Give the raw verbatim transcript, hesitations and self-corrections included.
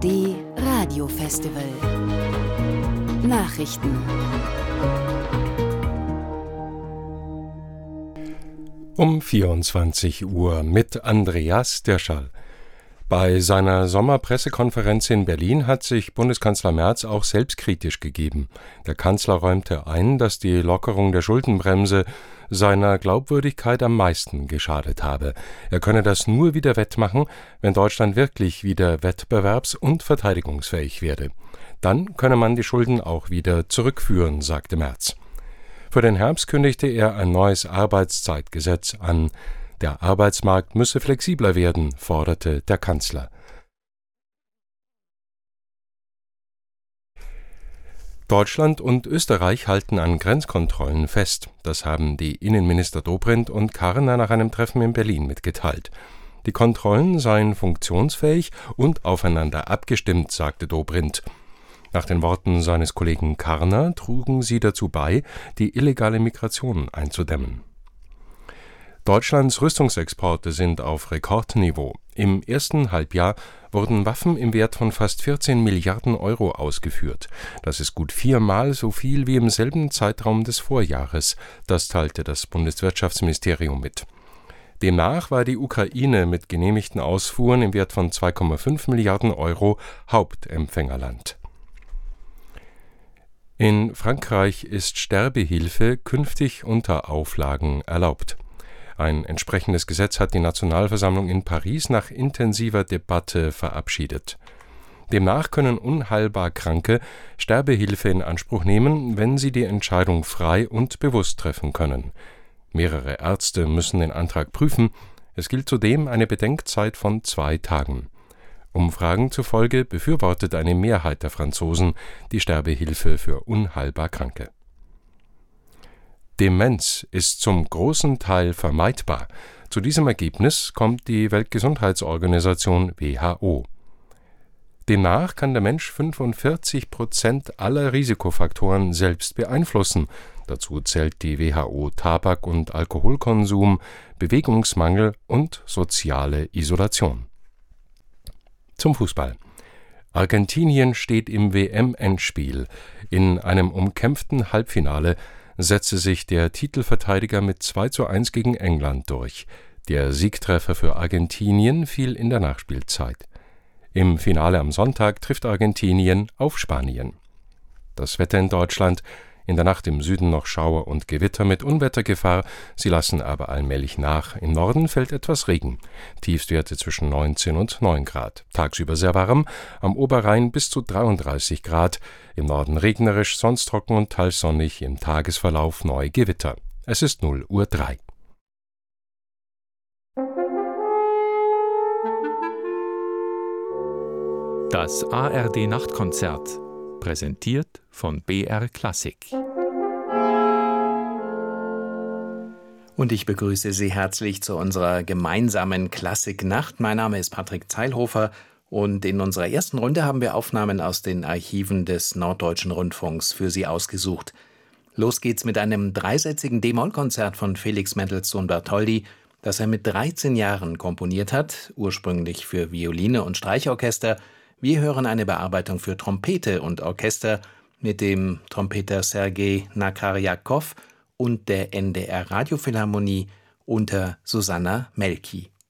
D Radiofestival. Nachrichten. Um vierundzwanzig Uhr mit Andreas Dirschall. Bei seiner Sommerpressekonferenz in Berlin hat sich Bundeskanzler Merz auch selbstkritisch gegeben. Der Kanzler räumte ein, dass die Lockerung der Schuldenbremse seiner Glaubwürdigkeit am meisten geschadet habe. Er könne das nur wieder wettmachen, wenn Deutschland wirklich wieder wettbewerbs- und verteidigungsfähig werde. Dann könne man die Schulden auch wieder zurückführen, sagte Merz. Für den Herbst kündigte er ein neues Arbeitszeitgesetz an. Der Arbeitsmarkt müsse flexibler werden, forderte der Kanzler. Deutschland und Österreich halten an Grenzkontrollen fest. Das haben die Innenminister Dobrindt und Karner nach einem Treffen in Berlin mitgeteilt. Die Kontrollen seien funktionsfähig und aufeinander abgestimmt, sagte Dobrindt. Nach den Worten seines Kollegen Karner trugen sie dazu bei, die illegale Migration einzudämmen. Deutschlands Rüstungsexporte sind auf Rekordniveau. Im ersten Halbjahr wurden Waffen im Wert von fast vierzehn Milliarden Euro ausgeführt. Das ist gut viermal so viel wie im selben Zeitraum des Vorjahres. Das teilte das Bundeswirtschaftsministerium mit. Demnach war die Ukraine mit genehmigten Ausfuhren im Wert von zwei Komma fünf Milliarden Euro Hauptempfängerland. In Frankreich ist Sterbehilfe künftig unter Auflagen erlaubt. Ein entsprechendes Gesetz hat die Nationalversammlung in Paris nach intensiver Debatte verabschiedet. Demnach können unheilbar Kranke Sterbehilfe in Anspruch nehmen, wenn sie die Entscheidung frei und bewusst treffen können. Mehrere Ärzte müssen den Antrag prüfen. Es gilt zudem eine Bedenkzeit von zwei Tagen. Umfragen zufolge befürwortet eine Mehrheit der Franzosen die Sterbehilfe für unheilbar Kranke. Demenz ist zum großen Teil vermeidbar. Zu diesem Ergebnis kommt die Weltgesundheitsorganisation W H O. Demnach kann der Mensch fünfundvierzig Prozent aller Risikofaktoren selbst beeinflussen. Dazu zählt die W H O Tabak- und Alkoholkonsum, Bewegungsmangel und soziale Isolation. Zum Fußball. Argentinien steht im W M-Endspiel. In einem umkämpften Halbfinale setzte sich der Titelverteidiger mit zwei zu eins gegen England durch. Der Siegtreffer für Argentinien fiel in der Nachspielzeit. Im Finale am Sonntag trifft Argentinien auf Spanien. Das Wetter in Deutschland: in der Nacht im Süden noch Schauer und Gewitter mit Unwettergefahr, sie lassen aber allmählich nach. Im Norden fällt etwas Regen. Tiefstwerte zwischen neunzehn und neun Grad. Tagsüber sehr warm, am Oberrhein bis zu dreiunddreißig Grad. Im Norden regnerisch, sonst trocken und teils sonnig, im Tagesverlauf neue Gewitter. Es ist null Uhr drei. Das A R D-Nachtkonzert, präsentiert von B R Klassik. Und ich begrüße Sie herzlich zu unserer gemeinsamen Klassiknacht. Mein Name ist Patrick Zeilhofer und in unserer ersten Runde haben wir Aufnahmen aus den Archiven des Norddeutschen Rundfunks für Sie ausgesucht. Los geht's mit einem dreisätzigen D-Moll-Konzert von Felix Mendelssohn Bartholdy, das er mit dreizehn Jahren komponiert hat, ursprünglich für Violine und Streichorchester. Wir hören eine Bearbeitung für Trompete und Orchester mit dem Trompeter Sergei Nakarjakow und der N D R Radiophilharmonie unter Susanna Melki.